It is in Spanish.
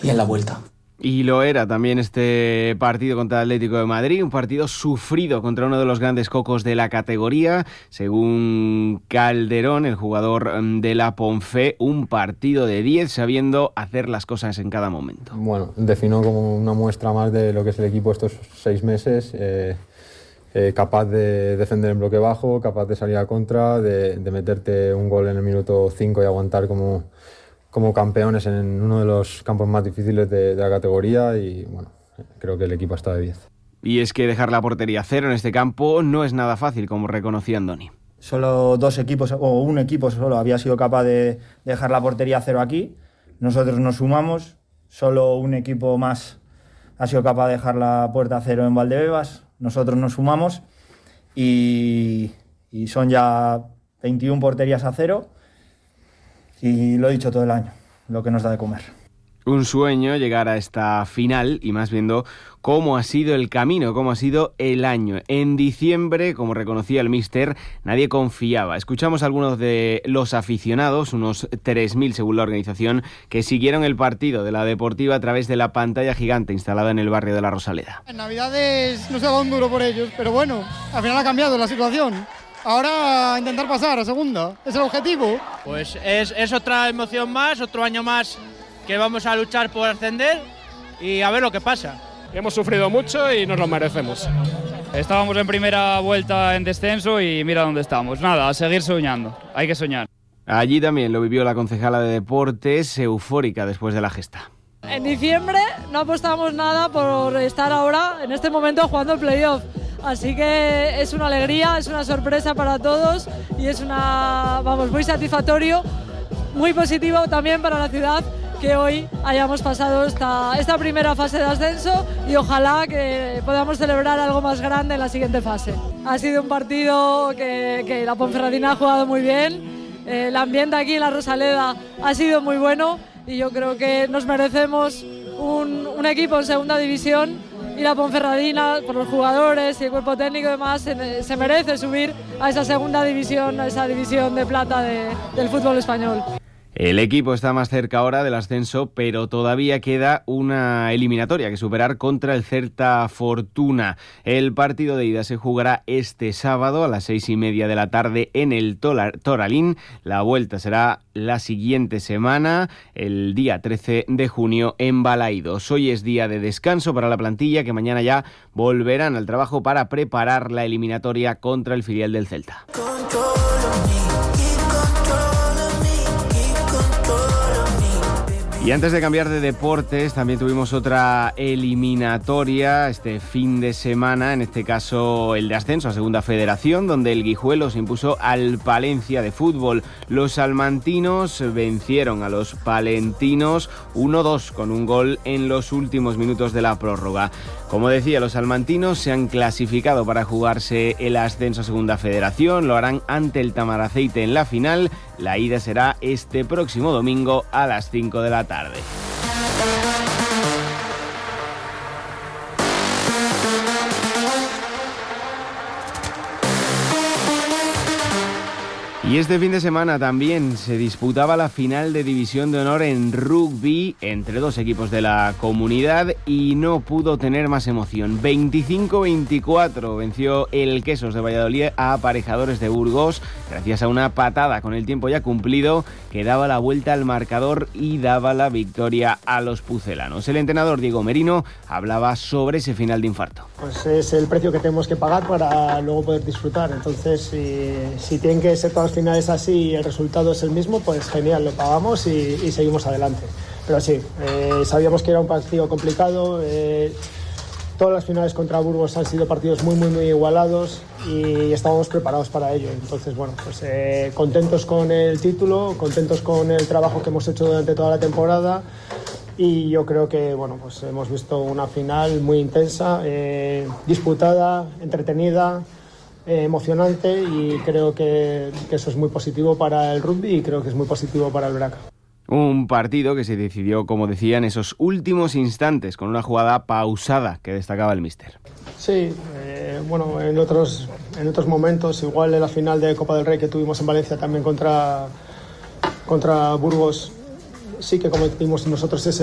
y en la vuelta. Y lo era también este partido contra el Atlético de Madrid, un partido sufrido contra uno de los grandes cocos de la categoría. Según Calderón, el jugador de la Ponfe, un partido de 10 sabiendo hacer las cosas en cada momento. Bueno, defino como una muestra más de lo que es el equipo estos 6 meses, capaz de defender en bloque bajo, capaz de salir a contra, de meterte un gol en el minuto 5 y aguantar como campeones en uno de los campos más difíciles de la categoría y bueno, creo que el equipo está de 10. Y es que dejar la portería cero en este campo no es nada fácil, como reconocía Andoni. Solo 2 equipos o un equipo solo había sido capaz de dejar la portería cero aquí. Nosotros nos sumamos, solo un equipo más ha sido capaz de dejar la puerta cero en Valdebebas. Nosotros nos sumamos y son ya 21 porterías a cero. Y lo he dicho todo el año, lo que nos da de comer. Un sueño llegar a esta final y más viendo cómo ha sido el camino, cómo ha sido el año. En diciembre, como reconocía el míster, nadie confiaba. Escuchamos a algunos de los aficionados, unos 3.000 según la organización, que siguieron el partido de la Deportiva a través de la pantalla gigante instalada en el barrio de la Rosaleda. En Navidades nos daba un duro por ellos, pero bueno, al final ha cambiado la situación. Ahora intentar pasar a segunda, ¿es el objetivo? Pues es otra emoción más, otro año más que vamos a luchar por ascender y a ver lo que pasa. Hemos sufrido mucho y nos lo merecemos. Estábamos en primera vuelta en descenso y mira dónde estamos. Nada, a seguir soñando, hay que soñar. Allí también lo vivió la concejala de Deportes, eufórica después de la gesta. En diciembre no apostamos nada por estar ahora, en este momento, jugando el playoff. Así que es una alegría, es una sorpresa para todos y es muy satisfactorio, muy positivo también para la ciudad que hoy hayamos pasado esta primera fase de ascenso y ojalá que podamos celebrar algo más grande en la siguiente fase. Ha sido un partido que la Ponferradina ha jugado muy bien, el ambiente aquí en la Rosaleda ha sido muy bueno y yo creo que nos merecemos un equipo en segunda división. Y la Ponferradina, por los jugadores y el cuerpo técnico y demás, se merece subir a esa segunda división, a esa división de plata del fútbol español. El equipo está más cerca ahora del ascenso, pero todavía queda una eliminatoria que superar contra el Celta Fortuna. El partido de ida se jugará este sábado a las 6:30 de la tarde en el Toralín. La vuelta será la siguiente semana, el día 13 de junio en Balaídos. Hoy es día de descanso para la plantilla, que mañana ya volverán al trabajo para preparar la eliminatoria contra el filial del Celta. Y antes de cambiar de deportes, también tuvimos otra eliminatoria este fin de semana, en este caso el de ascenso a Segunda Federación, donde el Guijuelo se impuso al Palencia de fútbol. Los salmantinos vencieron a los palentinos 1-2 con un gol en los últimos minutos de la prórroga. Como decía, los salmantinos se han clasificado para jugarse el ascenso a Segunda Federación, lo harán ante el Tamaraceite en la final. La ida será este próximo domingo a las 5 de la tarde. Y este fin de semana también se disputaba la final de División de Honor en rugby entre 2 equipos de la comunidad y no pudo tener más emoción. 25-24 venció el Quesos de Valladolid a Aparejadores de Burgos gracias a una patada con el tiempo ya cumplido que daba la vuelta al marcador y daba la victoria a los pucelanos. El entrenador Diego Merino hablaba sobre ese final de infarto. Pues es el precio que tenemos que pagar para luego poder disfrutar. Entonces, si tienen que ser todas las finales así y el resultado es el mismo, pues genial, lo pagamos y seguimos adelante. Pero sí, sabíamos que era un partido complicado. Todas las finales contra Burgos han sido partidos muy igualados y estábamos preparados para ello. Entonces, bueno, pues contentos con el título, contentos con el trabajo que hemos hecho durante toda la temporada. Y yo creo que bueno, pues hemos visto una final muy intensa, disputada, entretenida, emocionante y creo que eso es muy positivo para el rugby y creo que es muy positivo para el Braca. Un partido que se decidió, como decía, en esos últimos instantes con una jugada pausada que destacaba el míster. Sí, bueno, en otros momentos, igual en la final de Copa del Rey que tuvimos en Valencia también contra Burgos, sí que cometimos nosotros ese